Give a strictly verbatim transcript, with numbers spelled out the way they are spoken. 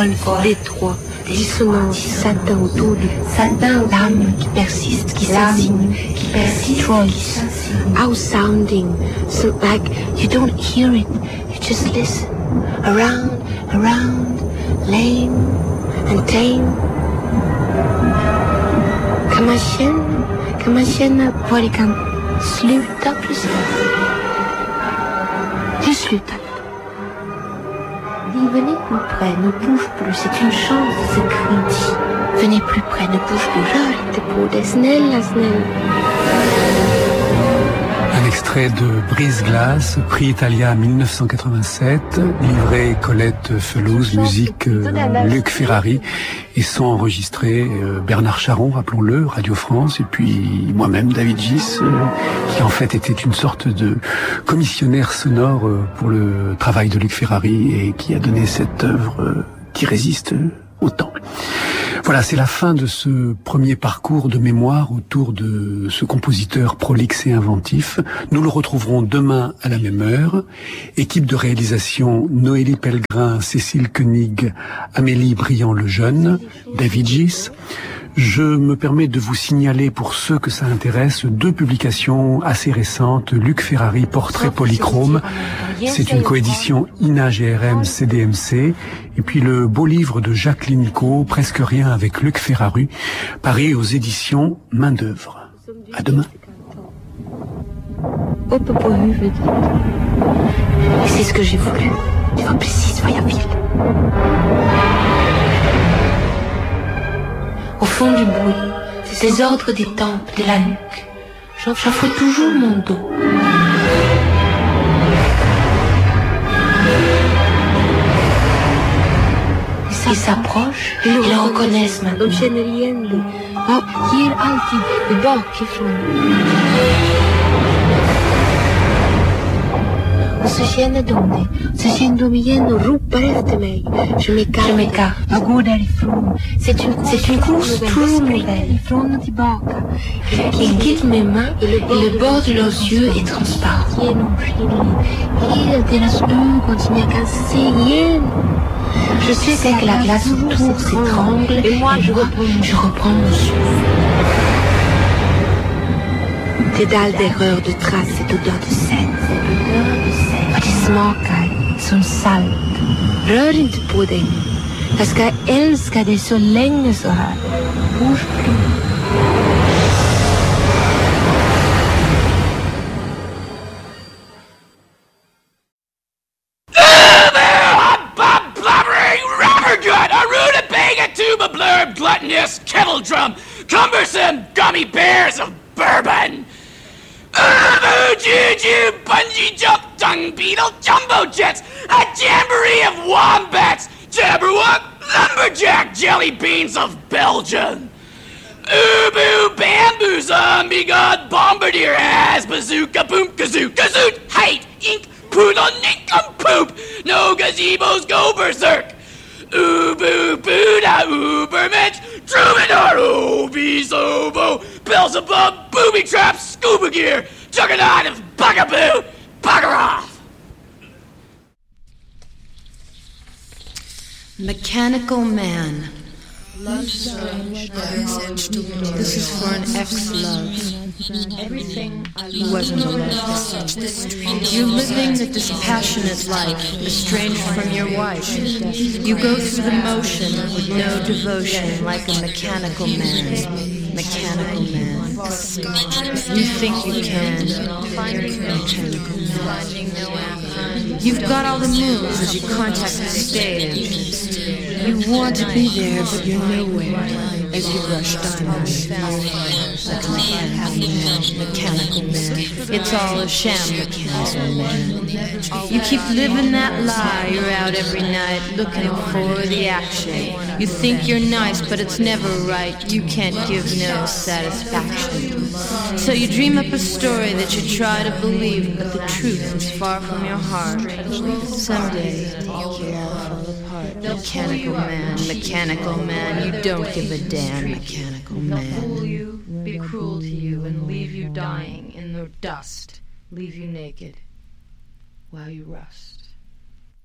col d'étroit, dissonant, satin autour du satin, l'âme qui persiste, qui s'assigne, qui persiste, voice, out sounding, so like you don't hear it, you just listen, around, around, lame and tame. Kamashien, Kamashien, Volikan, sluta plus. Du sluta. Dis, venez plus près, ne bouge plus, c'est une chance, c'est cri. Venez plus près, ne bouge plus, rör inte på det, snälla, snälla. Un extrait de Brise-Glace, prix Italia mille neuf cent quatre-vingt-sept, livré Colette Felouz, musique euh, Luc Ferrari, et son enregistré euh, Bernard Charon, rappelons-le, Radio France, et puis moi-même, David Gis, euh, qui en fait était une sorte de commissionnaire sonore euh, pour le travail de Luc Ferrari et qui a donné cette œuvre euh, qui résiste au temps. Voilà, c'est la fin de ce premier parcours de mémoire autour de ce compositeur prolixe et inventif. Nous le retrouverons demain à la même heure. Équipe de réalisation, Noélie Pellegrin, Cécile Koenig, Amélie Briand-Lejeune, David Gis. Je me permets de vous signaler, pour ceux que ça intéresse, deux publications assez récentes. Luc Ferrari, Portrait polychrome. C'est une coédition I N A G R M C D M C. Et puis le beau livre de Jacqueline Co, Presque rien avec Luc Ferrari, paru aux éditions Main d'œuvre. À demain. Et c'est ce que j'ai voulu. Det var precis vad jag ville. Au fond du bruit, des ordres des tempes, de la nuque, j'offre toujours mon dos. Ils s'approchent, ils le reconnaissent maintenant. De känner igen det. Ja, ger alltid bakifrån. Och så känner de det. Så känner de igen och ropar efter mig. Je m'écarte. Je m'écarte. Jag går därifrån. C'est une, c'est une course toujours nouvelle. Ifrån och tillbaka. Ils guident mes mains et le bord de leurs yeux est transparent. Hela deras ögon som jag kan se igen. Je sais que la glace autour s'étrangle et moi je reprends, je reprends mon souffle. Des dalles d'erreur, de traces, cette odeur de scène. Och det smakar som salt. Rör inte på dig. Jag ska älska dig så länge så här. Bouge plus. Gluttonous kettle drum, cumbersome gummy bears of bourbon. Ubu, juju, bungee jump, dung beetle, jumbo jets, a jamboree of wombats, jabberwock, lumberjack, jelly beans of Belgium. Ubu, bamboo, zombie god, bombardier, ass, bazooka, boom, kazoo, kazoot, height, ink, poodle, nincompoop, no gazebos go berserk. Ubu, Buddha, Ubermensch, Troubadour, Obies, Ovo, Beelzebub, Booby Traps, Scuba Gear, Juggernaut of Bugaboo, Bugger off! Mechanical Man. Love strange, this is for an ex-love. Everything I wasn't a love. You're living the dispassionate life, estranged from your wife. You go through the motion with no devotion, like a mechanical man. Mechanical man. You think you can. Mechanical man. You've got all the moves as you contact the stage. You want to be there, but you're nowhere as you rush down like a mechanical man, mechanical man. It's all a sham, mechanical man. You keep living that lie. You're out every night looking for the action. You think you're nice, but it's never right. You can't give no satisfaction. So you dream up a story that you try to believe, but the truth is far from your heart. Someday you'll all fall apart. Mechanical man, mechanical man, you don't give a damn, mechanical man. Fool you, be cruel to you, and leave you dying in the dust, leave you naked while you rust.